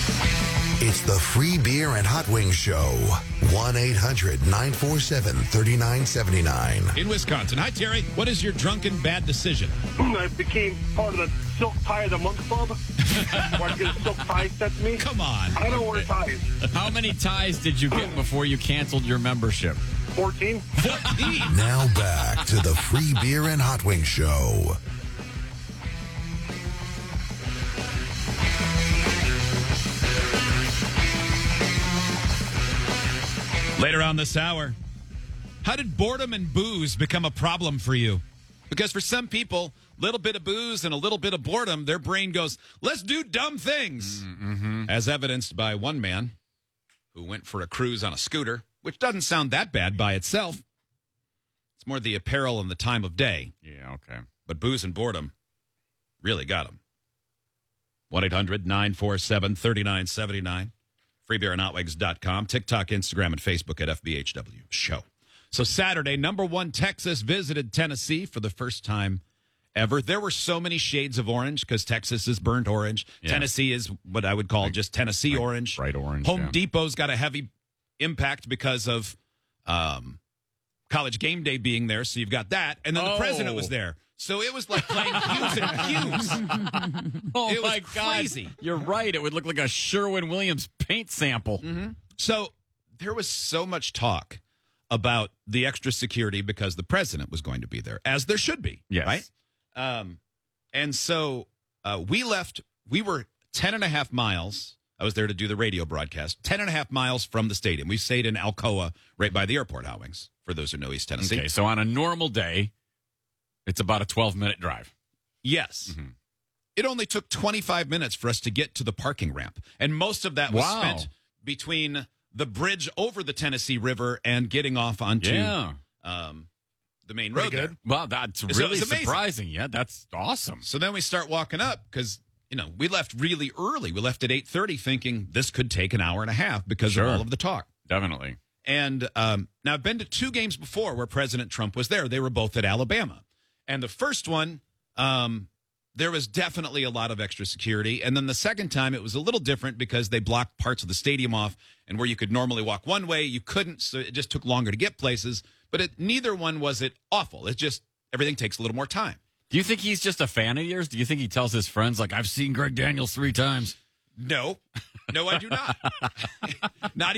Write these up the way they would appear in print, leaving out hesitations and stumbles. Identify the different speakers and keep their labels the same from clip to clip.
Speaker 1: It's the Free Beer and Hot Wings Show. 1-800-947-3979.
Speaker 2: In Wisconsin. Hi, Terry. What is your drunken bad decision?
Speaker 3: I became part of the Silk Tie of the Month Club. Where I get a silk tie sent to me.
Speaker 2: Come on.
Speaker 3: I don't wear ties.
Speaker 4: How many ties did you get before you canceled your membership?
Speaker 3: 14.
Speaker 2: 14.
Speaker 1: Now back to the Free Beer and Hot Wings Show.
Speaker 2: Later on this hour, how did boredom and booze become a problem for you? Because for some people, a little bit of booze and a little bit of boredom, their brain goes, let's do dumb things. Mm-hmm. As evidenced by one man who went for a cruise on a scooter, which doesn't sound that bad by itself. It's more the apparel and the time of day.
Speaker 4: Yeah, okay.
Speaker 2: But booze and boredom really got him. 1-800-947-3979. FreeBeerandHotWings.com, TikTok, Instagram, and Facebook at FBHW Show. So Saturday, number one, Texas visited Tennessee for the first time ever. There were so many shades of orange because Texas is burnt orange. Yeah. Tennessee is what I would call just Tennessee orange.
Speaker 4: Bright orange.
Speaker 2: Home Depot's got a heavy impact because of College Game Day being there, so you've got that. And then the president was there. So it was like playing Hughes and Hughes.
Speaker 4: Oh,
Speaker 2: it was
Speaker 4: my God.
Speaker 2: crazy.
Speaker 4: You're right. It would look like a Sherwin-Williams paint sample.
Speaker 2: Mm-hmm. So there was so much talk about the extra security because the president was going to be there, as there should be.
Speaker 4: Yes.
Speaker 2: Right? And so we left. We were 10 and a half miles. I was there to do the radio broadcast. 10 and a half miles from the stadium. We stayed in Alcoa, right by the airport, Hot Wings, for those who know East Tennessee.
Speaker 4: Okay, so on a normal day, it's about a 12-minute drive.
Speaker 2: Yes. Mm-hmm. It only took 25 minutes for us to get to the parking ramp. And most of that was spent between the bridge over the Tennessee River and getting off onto the main road there.
Speaker 4: Well, that's really surprising. Yeah, that's awesome.
Speaker 2: So then we start walking up because, we left really early. We left at 8:30 thinking this could take an hour and a half because of all of the talk.
Speaker 4: Definitely.
Speaker 2: And now I've been to two games before where President Trump was there. They were both at Alabama. And the first one, there was definitely a lot of extra security. And then the second time, it was a little different because they blocked parts of the stadium off. And where you could normally walk one way, you couldn't. So it just took longer to get places. But neither one was it awful. It's just everything takes a little more time.
Speaker 4: Do you think he's just a fan of yours? Do you think he tells his friends, like, I've seen Greg Daniels 3 times?
Speaker 2: No, I do not. Not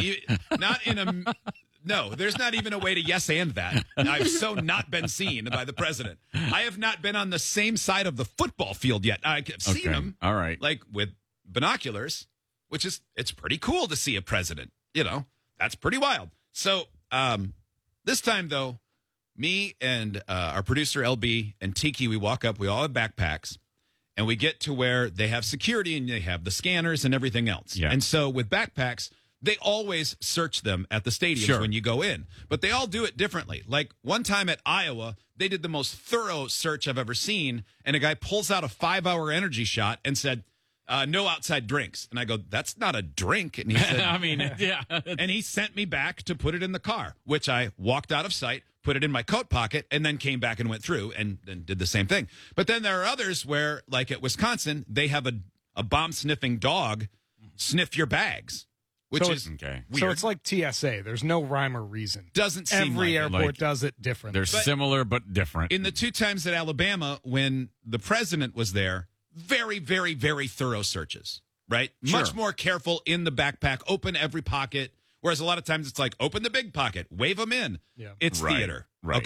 Speaker 2: in a... No, there's not even a way to yes and that. I've so not been seen by the president. I have not been on the same side of the football field yet. I've seen him.
Speaker 4: All right.
Speaker 2: Like with binoculars, which is, it's pretty cool to see a president. That's pretty wild. So this time, though, me and our producer, LB, and Tiki, we walk up. We all have backpacks. And we get to where they have security and they have the scanners and everything else. Yeah. And so with backpacks, they always search them at the stadiums when you go in. But they all do it differently. Like one time at Iowa, they did the most thorough search I've ever seen. And a guy pulls out a 5-hour energy shot and said, no outside drinks. And I go, that's not a drink. And he said, and he sent me back to put it in the car, which I walked out of sight, put it in my coat pocket, and then came back and went through and did the same thing. But then there are others where, like at Wisconsin, they have a bomb-sniffing dog sniff your bags, which is weird.
Speaker 5: So it's like TSA. There's no rhyme or reason.
Speaker 2: Doesn't seem
Speaker 5: Every
Speaker 2: like
Speaker 5: airport does it different.
Speaker 4: They're similar but different.
Speaker 2: In the two times at Alabama, when the president was there, very, very, very thorough searches, right?
Speaker 4: Sure.
Speaker 2: Much more careful in the backpack, open every pocket. Whereas a lot of times it's like, open the big pocket, wave them in.
Speaker 5: Yeah.
Speaker 2: It's theater.